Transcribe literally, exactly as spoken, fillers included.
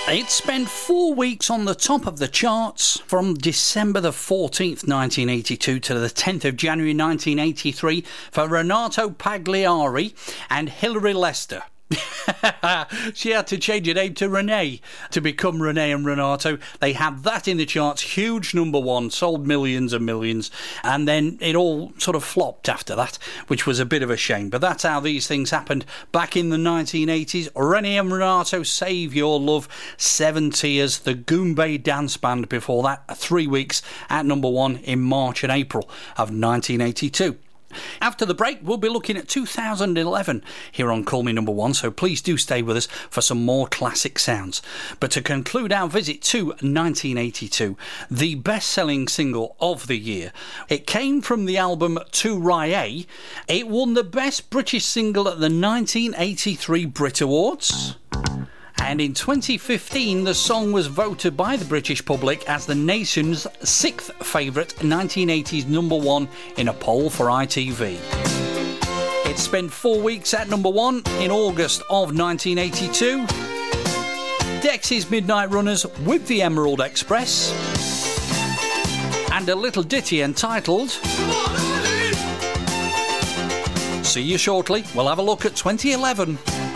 It spent four weeks on the top of the charts from December the fourteenth, nineteen eighty-two to the tenth of January nineteen eighty-three for Renato Pagliari and Hilary Lester. She had to change her name to Renee to become Renee and Renato. They had that in the charts, huge number one, sold millions and millions, and then it all sort of flopped after that, which was a bit of a shame. But that's how these things happened back in the nineteen eighties. Renee and Renato, Save Your Love, Seven Tears, the Goombay Dance Band before that, three weeks at number one in March and April of nineteen eighty-two. After the break, we'll be looking at two thousand eleven here on Call Me Number One, so please do stay with us for some more classic sounds. But to conclude our visit to nineteen eighty-two, the best-selling single of the year, it came from the album To Rye. It won the Best British Single at the nineteen eighty-three Brit Awards. And in twenty fifteen, the song was voted by the British public as the nation's sixth favourite nineteen eighties number one in a poll for I T V. It spent four weeks at number one in August of nineteen eighty-two. Dexys Midnight Runners with the Emerald Express. And a little ditty entitled See You Shortly. We'll have a look at twenty eleven.